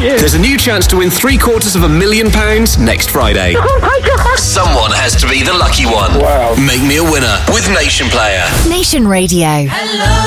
you. There's a new chance to win £750,000 next Friday. Oh my God. Someone has to be the lucky one. Wow. Make me a winner with Nation Player. Nation Radio. Hello.